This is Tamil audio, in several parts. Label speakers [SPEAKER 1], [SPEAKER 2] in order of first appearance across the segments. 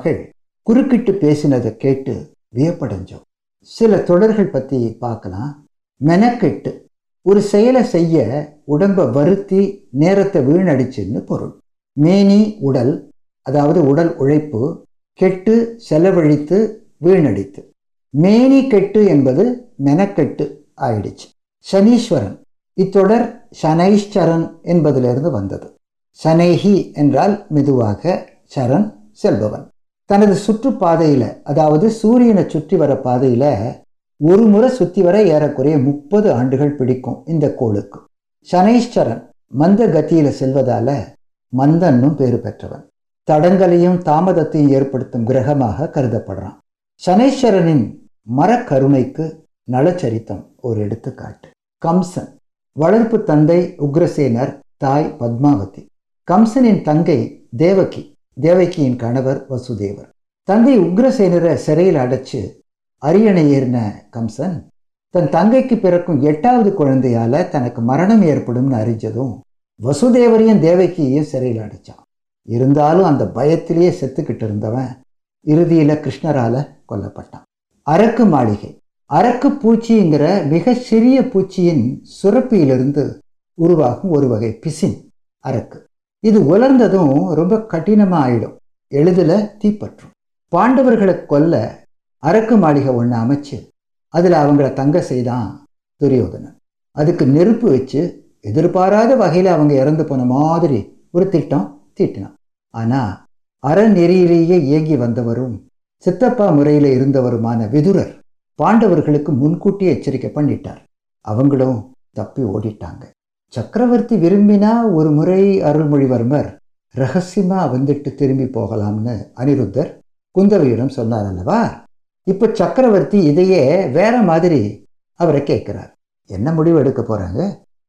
[SPEAKER 1] மகள் குறுக்கிட்டு பேசினதை கேட்டு வியப்படைஞ்சோம். சில தொடர்கள் பற்றி பார்க்கலாம். மெனக்கெட்டு, ஒரு செயலை செய்ய உடம்பை வருத்தி நேரத்தை வீணடிச்சுன்னு பொருள். மேனி உடல், அதாவது உடல் உழைப்பு, கெட்டு செலவழித்து வீணடித்து. மேனி கெட்டு என்பது மெனக்கெட்டு ஆயிடுச்சு. சனீஸ்வரன், இத்தொடர் சனைஷ்சரன் என்பதிலிருந்து வந்தது. சனைஹி என்றால் மெதுவாக, சரண் செல்பவன். தனது சுற்றுப்பாதையில, அதாவது சூரியனை சுற்றி வர பாதையில ஒரு முறை சுற்றி வர ஏறக்குறைய 30 ஆண்டுகள் பிடிக்கும் இந்த கோளுக்கு. சனைஷ்சரன் மந்த கதியில செல்வதால மந்தன்னும் பேறு பெற்றவன். தடங்கலையும் தாமதத்தையும் ஏற்படுத்தும் கிரகமாக கருதப்படுறான். சனைஸ்வரனின் மரக்கருணைக்கு நலச்சரித்தம் ஒரு எடுத்துக்காட்டு. கம்சன் வளர்ப்பு தந்தை உக்ரசேனர், தாய் பத்மாவதி. கம்சனின் தங்கை தேவகி, தேவகியின் கணவர் வசுதேவர். தந்தை உக்ரசேனரை சிறையில் அடைச்சு அரியணை ஏறின கம்சன் தன் தங்கைக்கு பிறக்கும் 8வது குழந்தையால தனக்கு மரணம் ஏற்படும்னு அறிஞ்சதும் வசுதேவரையும் தேவகியையும் சிறையில் அடைச்சான். இருந்தாலும் அந்த பயத்திலேயே செத்துக்கிட்டு இருந்தவன் இறுதியில கிருஷ்ணரால கொல்லப்பட்டான். அரக்கு மாளிகை, அரக்கு பூச்சிங்கிற மிக சிறிய பூச்சியின் சுரப்பியிலிருந்து உருவாகும் ஒரு வகை பிசின் அரக்கு. இது உலர்ந்ததும் ரொம்ப கடினமா ஆயிடும், எளிதில் தீப்பற்றும். பாண்டவர்களை கொல்ல அரக்கு மாளிகை ஒன்று அமைச்சு அதில் அவங்கள தங்க செய்தான் துரியோதனன். அதுக்கு நெருப்பு வச்சு எதிர்பாராத வகையில் அவங்க இறந்து போன மாதிரி ஒரு திட்டம் தீட்டினான். ஆனால் அறநெறியிலேயே இயங்கி வந்தவரும் சித்தப்பா முறையில் இருந்தவருமான விதுரர் பாண்டவர்களுக்கு முன்கூட்டியே எச்சரிக்கை பண்ணிட்டார். அவங்களும் தப்பி ஓடிட்டாங்க. சக்கரவர்த்தி விரும்பினா ஒரு முறை அருள்மொழிவர்மர் ரகசியமா வந்துட்டு திரும்பி போகலாம்னு அனிருத்தர் குந்தவையிடம் சொன்னார் அல்லவா. இப்ப சக்கரவர்த்தி இதையே வேற மாதிரி அவரை கேட்கிறார். என்ன முடிவு எடுக்க போறாங்க?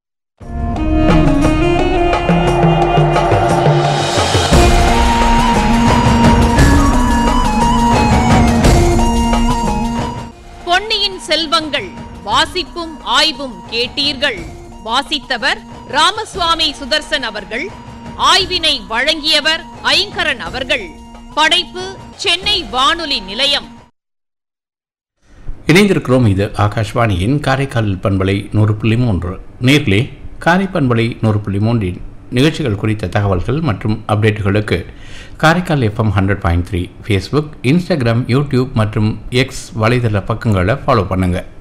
[SPEAKER 2] பொன்னியின் செல்வங்கள் வாசிப்பும் ஆய்வும் கேட்டீர்கள். வாசித்தவர் ராமசுவாமி சுதர்சன் அவர்கள். ஆய்வினை வழங்கியவர் ஐங்கரன் அவர்கள். படைப்பு சென்னை வானொலி நிலையம்.
[SPEAKER 3] இணைந்திருக்கிறோம். இது ஆகாஷ்வாணியின் காரைக்கால் பண்பலை 100.3. நேர்களே, காரை பண்பலை 100.3 நிகழ்ச்சிகள் குறித்த தகவல்கள் மற்றும் அப்டேட்டுகளுக்கு Karaikal FM 100.3 Facebook, Instagram, YouTube மற்றும் எக்ஸ் வலைதள பக்கங்களை ஃபாலோ பண்ணுங்கள்.